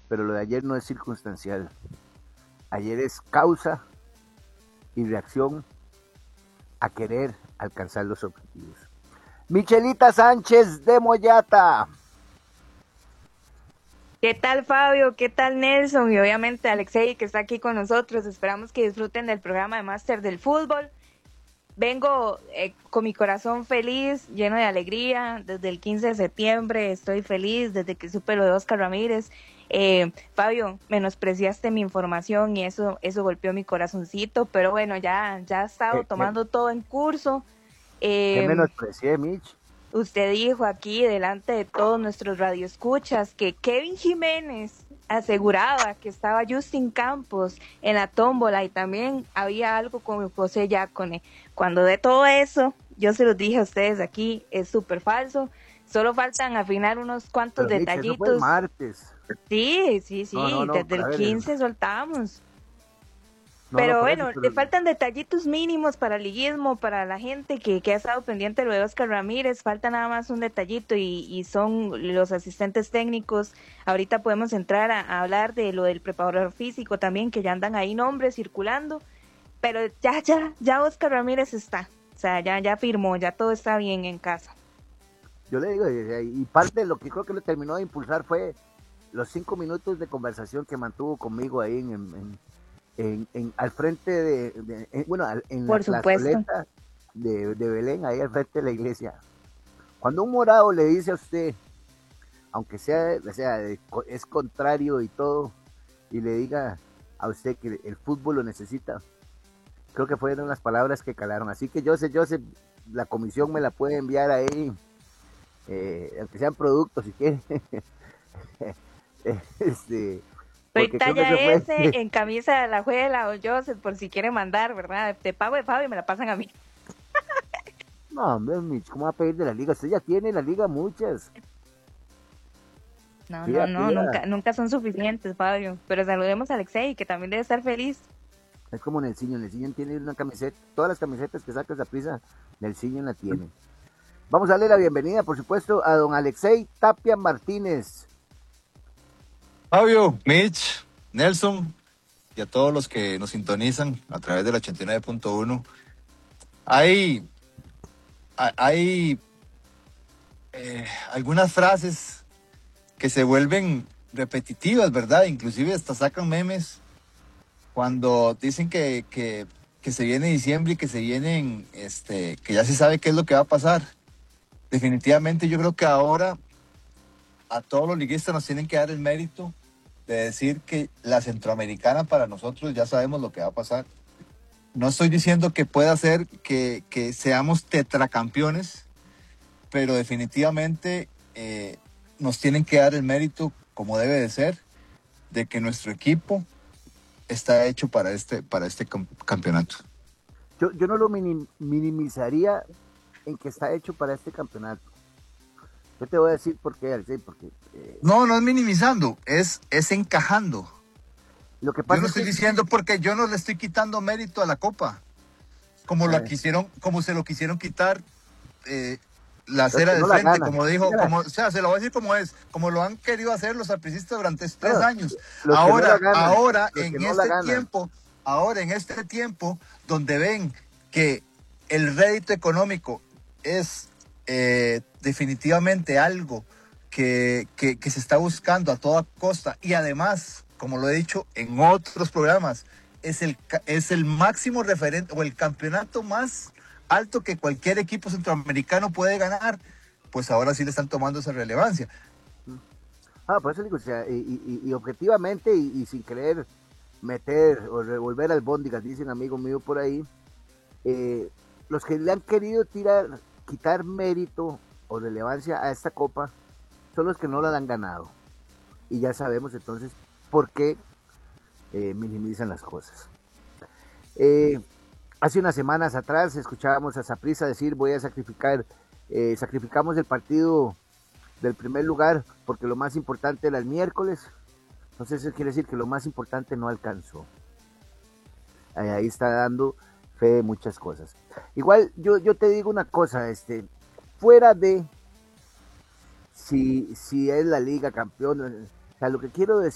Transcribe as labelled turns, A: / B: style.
A: pero lo de ayer no es circunstancial. Ayer es causa y reacción a querer alcanzar los objetivos. Michelita Sánchez de Moyata.
B: ¿Qué tal Fabio? ¿Qué tal Nelson? Y obviamente Alexei que está aquí con nosotros. Esperamos que disfruten del programa de Máster del Fútbol. Vengo con mi corazón feliz, lleno de alegría. Desde el 15 de septiembre estoy feliz, desde que supe lo de Oscar Ramírez. Fabio, menospreciaste mi información y eso golpeó mi corazoncito, pero bueno, ya he estado
A: ¿Qué,
B: tomando todo en curso.
A: qué
B: Eh,
A: menosprecié, Mitch?
B: Usted dijo aquí, delante de todos nuestros radioescuchas, que Kevin Jiménez aseguraba que estaba Justin Campos en la tómbola y también había algo con José Yacone. Cuando de todo eso, yo se los dije a ustedes aquí, es súper falso. Solo faltan afinar unos cuantos
A: Pero Mitch, eso fue el
B: detallitos.
A: martes.
B: Sí,
A: No,
B: desde
A: pero
B: el
A: a ver,
B: 15 soltamos.
A: no,
B: Pero
A: por eso,
B: bueno, le
A: pero
B: faltan detallitos mínimos para el liguismo, para la gente que ha estado pendiente de lo de Oscar Ramírez. Falta nada más un detallito y son los asistentes técnicos. Ahorita podemos entrar a hablar de lo del preparador físico también, que ya andan ahí nombres circulando. Pero ya Oscar Ramírez está. O sea, ya firmó, ya todo está bien en casa.
A: yo le digo, y parte de lo que creo que le terminó de impulsar fue los 5 minutos de conversación que mantuvo conmigo ahí al frente en la
B: Por supuesto.
A: plazoleta de Belén, ahí al frente de la iglesia. Cuando un morado le dice a usted, aunque sea, o sea, es contrario y todo, y le diga a usted que el fútbol lo necesita, creo que fueron las palabras que calaron. Así que yo sé, la comisión me la puede enviar ahí, aunque sean productos si quiere. este,
B: Soy
A: porque creo que
B: talla
A: se fue.
B: S en camisa de la Juela o Joseph, por si quiere mandar, ¿verdad? Te pago de Fabio y me la pasan a mí.
A: No, hombre, Mitch, ¿cómo va a pedir de la liga? Usted ya tiene la liga muchas.
B: No,
A: Pida,
B: no,
A: pida.
B: nunca son suficientes, Fabio. Pero saludemos a Alexei, que también debe estar feliz.
A: Es como Nelsinho tiene una camiseta, todas las camisetas que saca esa prisa, Nelsinho la tiene. Vamos a darle la bienvenida, por supuesto, a don Alexei Tapia Martínez.
C: Fabio, Mitch, Nelson y a todos los que nos sintonizan a través del 89.1. Hay, hay algunas frases que se vuelven repetitivas, ¿verdad? Inclusive hasta sacan memes cuando dicen que se viene diciembre y que se vienen, que ya se sabe qué es lo que va a pasar. Definitivamente yo creo que ahora a todos los liguistas nos tienen que dar el mérito de decir que la Centroamericana para nosotros ya sabemos lo que va a pasar. No estoy diciendo que pueda ser que seamos tetracampeones, pero definitivamente nos tienen que dar el mérito, como debe de ser, de que nuestro equipo está hecho para este campeonato.
A: Yo no lo minimizaría en que está hecho para este campeonato. Yo te voy a decir por qué, Alexei, porque...
C: No es minimizando, es encajando.
A: Lo que
C: Yo
A: pasa
C: no
A: es
C: estoy
A: que...
C: diciendo porque yo no le estoy quitando mérito a la Copa, como se lo quisieron quitar la
A: los
C: acera
A: que
C: del
A: no la
C: frente,
A: ganan.
C: como dijo,
A: Mira,
C: o sea, se lo voy a decir como es, como lo han querido hacer los apricistas durante 3 años.
A: los que no la ganan,
C: Ahora
A: los que no la ganan.
C: En este tiempo, donde ven que el rédito económico es definitivamente algo que se está buscando a toda costa y además, como lo he dicho en otros programas, es el máximo referente o el campeonato más alto que cualquier equipo centroamericano puede ganar, pues ahora sí le están tomando esa relevancia.
A: Por eso digo, o sea, y objetivamente y sin querer meter o revolver al bóndigas, dice un amigo mío por ahí, los que le han querido quitar mérito o relevancia a esta copa son los que no la han ganado. Y ya sabemos entonces por qué minimizan las cosas. Hace unas semanas atrás escuchábamos a Saprissa decir voy a sacrificamos el partido del primer lugar porque lo más importante era el miércoles. Entonces eso quiere decir que lo más importante no alcanzó. Ahí está dando fe de muchas cosas. Igual yo te digo una cosa, fuera de si es la liga campeón, o sea, lo que quiero decir